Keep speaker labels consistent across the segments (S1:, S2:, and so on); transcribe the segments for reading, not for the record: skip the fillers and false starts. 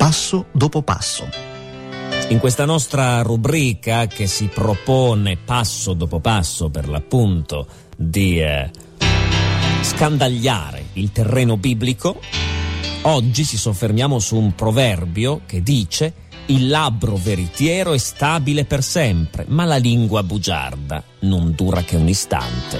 S1: passo dopo passo.
S2: In questa nostra rubrica che si propone passo dopo passo, per l'appunto, di scandagliare il terreno biblico, oggi ci soffermiamo su un proverbio che dice: il labbro veritiero è stabile per sempre, ma la lingua bugiarda non dura che un istante.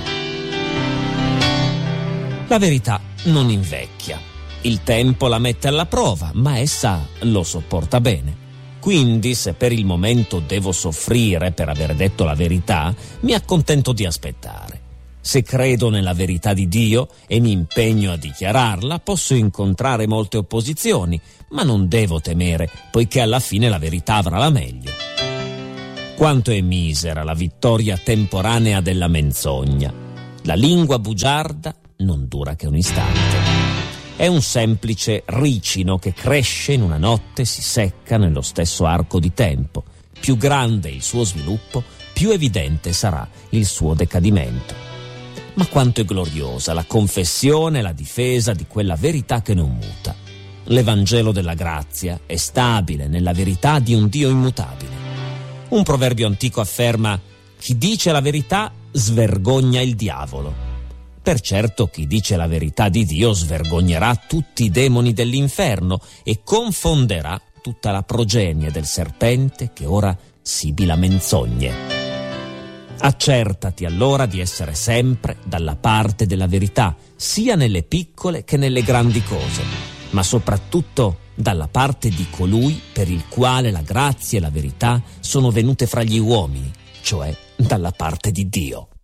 S2: La verità non invecchia. Il tempo la mette alla prova, ma essa lo sopporta bene. Quindi, se per il momento devo soffrire per aver detto la verità, mi accontento di aspettare. Se credo nella verità di Dio e mi impegno a dichiararla, posso incontrare molte opposizioni, ma non devo temere, poiché alla fine la verità avrà la meglio. Quanto è misera la vittoria temporanea della menzogna. La lingua bugiarda non dura che un istante. È un semplice ricino che cresce in una notte e si secca nello stesso arco di tempo. Più grande il suo sviluppo, più evidente sarà il suo decadimento. Ma quanto è gloriosa la confessione e la difesa di quella verità che non muta. L'Evangelo della grazia è stabile nella verità di un Dio immutabile. Un proverbio antico afferma: chi dice la verità svergogna il diavolo. Per certo, chi dice la verità di Dio svergognerà tutti i demoni dell'inferno e confonderà tutta la progenie del serpente che ora sibila menzogne. Accertati allora di essere sempre dalla parte della verità, sia nelle piccole che nelle grandi cose, ma soprattutto dalla parte di colui per il quale la grazia e la verità sono venute fra gli uomini, cioè dalla parte di Dio.